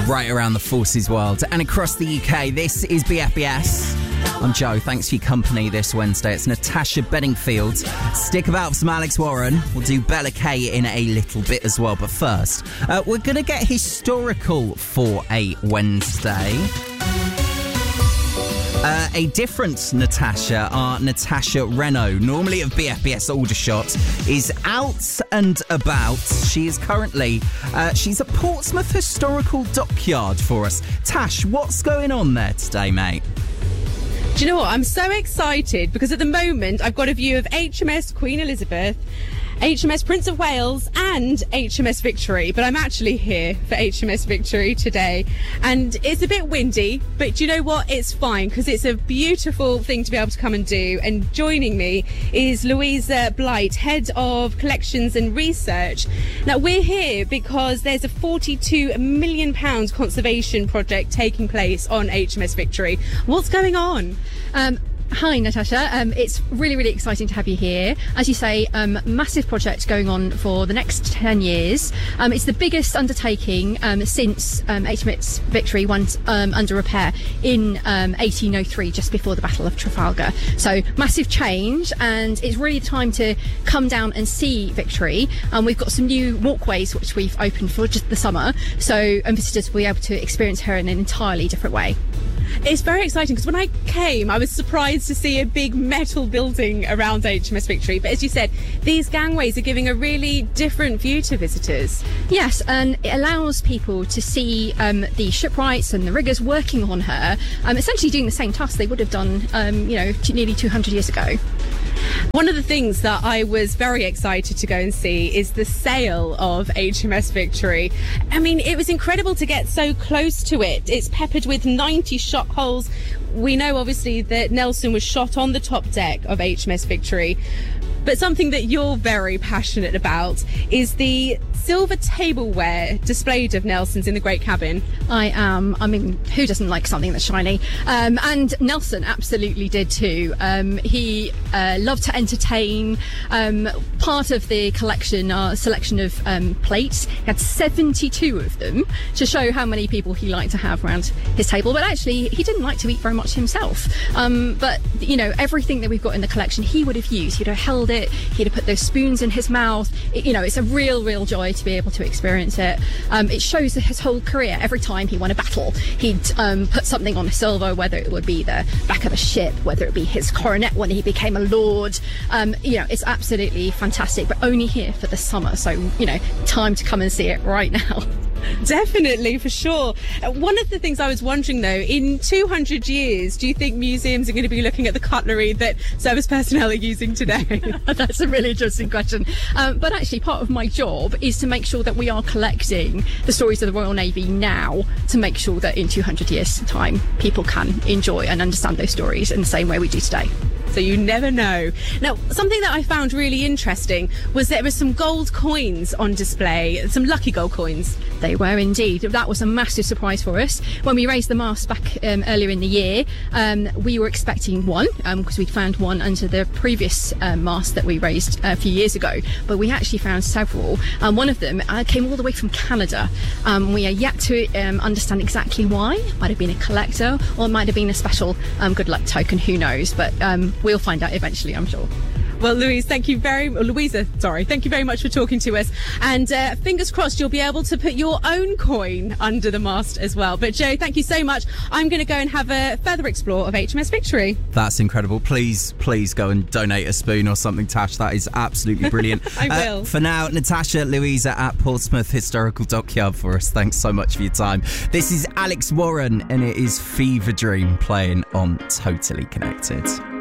right around the forces world and across the UK. This is BFBS. I'm Joe. Thanks for your company this Wednesday. It's Natasha Bedingfield. Stick about for some Alex Warren. We'll do Bella Kay in a little bit as well. But first, we're going to get historical for a Wednesday. A different Natasha, our Natasha Renault, normally of BFBS Aldershot, is out and about. She is currently, she's at Portsmouth Historical Dockyard for us. Tash, what's going on there today, mate? Do you know what? I'm so excited because at the moment I've got a view of HMS Queen Elizabeth, HMS Prince of Wales and HMS Victory, but I'm actually here for HMS Victory today and it's a bit windy, but do you know what? It's fine because it's a beautiful thing to be able to come and do. And joining me is Louisa Blight, Head of Collections and Research. Now we're here because there's a £42 million conservation project taking place on HMS Victory. What's going on? Hi Natasha, it's really, really exciting to have you here. As you say, massive project going on for the next 10 years. It's the biggest undertaking since HMS Victory went under repair in 1803, just before the Battle of Trafalgar. So massive change, and it's really time to come down and see Victory. We've got some new walkways which we've opened for just the summer, so visitors will be able to experience her in an entirely different way. It's very exciting because when I came, I was surprised to see a big metal building around HMS Victory. But as you said, these gangways are giving a really different view to visitors. Yes, and it allows people to see the shipwrights and the riggers working on her, essentially doing the same task they would have done, nearly 200 years ago. One of the things that I was very excited to go and see is the sail of HMS Victory. I mean, it was incredible to get so close to it. It's peppered with 90 shot holes. We know, obviously, that Nelson was shot on the top deck of HMS Victory. But something that you're very passionate about is the silver tableware displayed of Nelson's in the Great Cabin. I am. I mean, who doesn't like something that's shiny? And Nelson absolutely did too. He loved to entertain. Part of the collection, selection of plates, he had 72 of them to show how many people he liked to have around his table. But actually, he didn't like to eat very much himself. But, you know, everything that we've got in the collection, he would have used. He'd have held it. He'd have put those spoons in his mouth. It's a real joy to be able to experience it. It shows his whole career. Every time he won a battle, he'd put something on a silver, whether it would be the back of a ship, whether it be his coronet when he became a lord. It's absolutely fantastic, but only here for the summer. So, time to come and see it right now. Definitely, for sure. One of the things I was wondering, though, in 200 years, do you think museums are going to be looking at the cutlery that service personnel are using today? That's a really interesting question. But actually, part of my job is to make sure that we are collecting the stories of the Royal Navy now, to make sure that in 200 years' time, people can enjoy and understand those stories in the same way we do today. So you never know. Now, something that I found really interesting was there were some gold coins on display, some lucky gold coins. They were indeed. That was a massive surprise for us. When we raised the mast back earlier in the year, we were expecting one, because we'd found one under the previous mast that we raised a few years ago, but we actually found several. One of them came all the way from Canada. We are yet to understand exactly why. It might have been a collector, or it might have been a special good luck token, who knows, but we'll find out eventually, I'm sure. Well, Louisa, thank you very much for talking to us. And fingers crossed you'll be able to put your own coin under the mast as well. But Joe, thank you so much. I'm going to go and have a further explore of HMS Victory. That's incredible. Please go and donate a spoon or something, Tash. That is absolutely brilliant. I will. For now, Natasha, Louisa at Portsmouth Historical Dockyard for us. Thanks so much for your time. This is Alex Warren, and it is Fever Dream playing on Totally Connected.